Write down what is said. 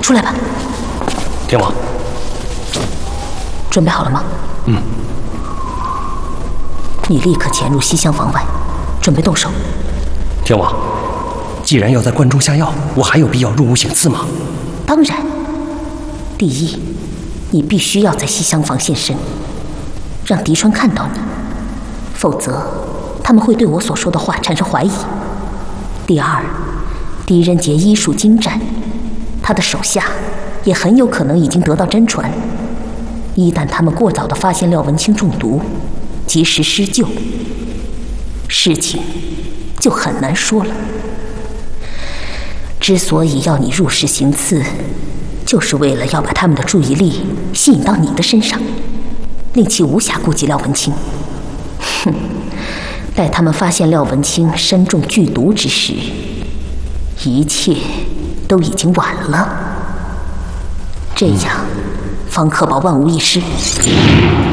出来吧。 天王， 准备好了吗？ 嗯。 你立刻潜入西厢房外，准备动手。 天王，既然要在关中下药，我还有必要入屋行刺吗？ 当然。第一，你必须要在西厢房现身，让嫡川看到你，否则他们会对我所说的话产生怀疑。第二，狄仁杰医术精湛，他的手下也很有可能已经得到真传。一旦他们过早地发现廖文清中毒，及时施救，事情就很难说了。之所以要你入室行刺，就是为了要把他们的注意力吸引到你的身上，令其无暇顾及廖文清。哼，待他们发现廖文清身中剧毒之时，一切都已经晚了。这样方可保万无一失。